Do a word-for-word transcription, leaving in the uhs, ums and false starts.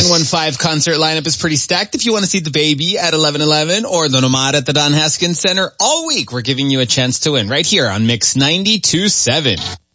nine one five concert lineup is pretty stacked. If you want to see the baby at eleven eleven or the Nomad at the Don Haskins Center all week, we're giving you a chance to win right here on Mix ninety-two point seven.